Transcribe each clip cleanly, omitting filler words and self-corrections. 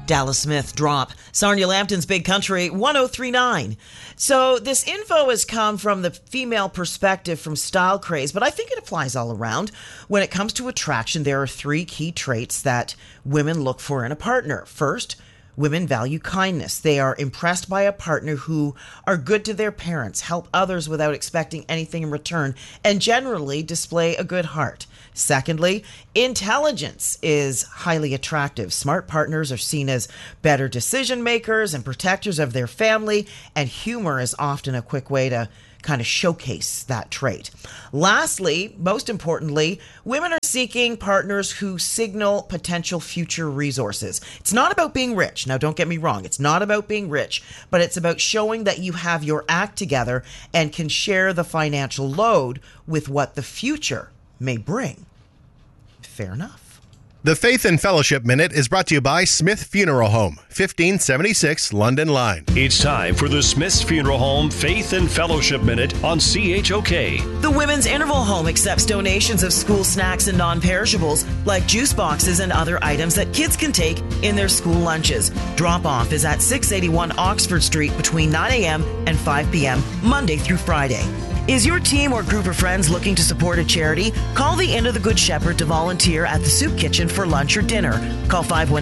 Dallas Smith drop. Sarnia Lambton's Big Country 1039. So this info has come from the female perspective from Style Craze, but I think it applies all around. When it comes to attraction, there are 3 key traits that women look for in a partner. First, women value kindness. They are impressed by a partner who are good to their parents, help others without expecting anything in return, and generally display a good heart. Secondly, intelligence is highly attractive. Smart partners are seen as better decision makers and protectors of their family, and humor is often a quick way to kind of showcase that trait. Lastly, most importantly, women are seeking partners who signal potential future resources. It's not about being rich. Now, don't get me wrong. It's not about being rich, but it's about showing that you have your act together and can share the financial load with what the future may bring. Fair enough. The Faith and Fellowship Minute is brought to you by Smith Funeral Home, 1576 London Line. It's time for the Smith's Funeral Home Faith and Fellowship Minute on CHOK. The Women's Interval Home accepts donations of school snacks and non-perishables like juice boxes and other items that kids can take in their school lunches. Drop-off is at 681 Oxford Street between 9 a.m. and 5 p.m. Monday through Friday. Is your team or group of friends looking to support a charity? Call the Inn of the Good Shepherd to volunteer at the soup kitchen for lunch or dinner. Call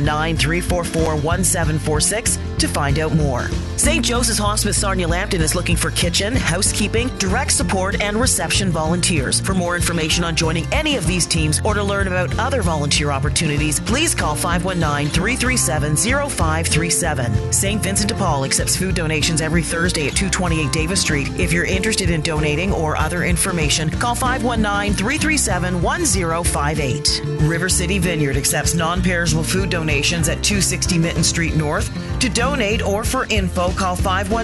519-344-1746 to find out more. St. Joseph's Hospice Sarnia Lambton is looking for kitchen, housekeeping, direct support, and reception volunteers. For more information on joining any of these teams or to learn about other volunteer opportunities, please call 519-337-0537. St. Vincent de Paul accepts food donations every Thursday at 228 Davis Street. If you're interested in donating or other information, call 519-337-1058. River City Vineyard accepts non-perishable food donations at 260 Mitten Street North. To donate or for info, call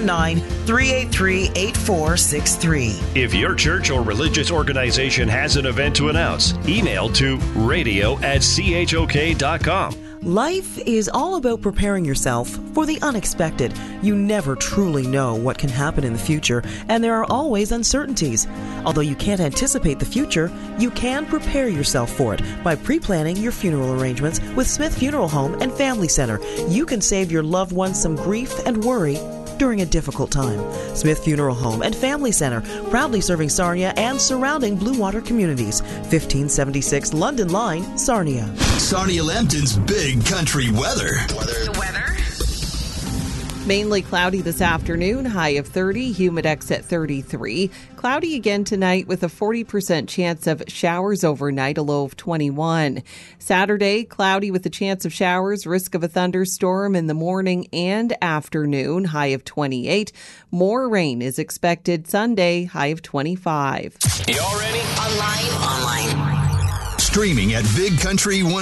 519-383-8463. If your church or religious organization has an event to announce, email to radio@chok.com. Life is all about preparing yourself for the unexpected. You never truly know what can happen in the future, and there are always uncertainties. Although you can't anticipate the future, you can prepare yourself for it by pre-planning your funeral arrangements with Smith Funeral Home and Family Center. You can save your loved ones some grief and worry during a difficult time. Smith Funeral Home and Family Center, proudly serving Sarnia and surrounding Blue Water communities. 1576 London Line, Sarnia. Sarnia Lambton's Big Country weather. The weather. Mainly cloudy this afternoon, high of 30, humidex at 33. Cloudy again tonight with a 40% chance of showers overnight, a low of 21. Saturday, cloudy with a chance of showers, risk of a thunderstorm in the morning and afternoon, high of 28. More rain is expected Sunday, high of 25. You all ready? Online. Streaming at Big Country